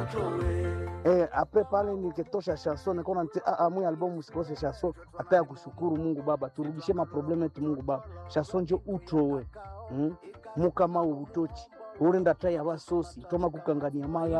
Après pale nikitosha chanson nikaona nti mwe album usikose chanson hata ya kushukuru Mungu Baba, turudishie maprobleme yetu Mungu Baba, chanson njo utrowe mukama ubutoki urenda tai abasosi toma kukangania maya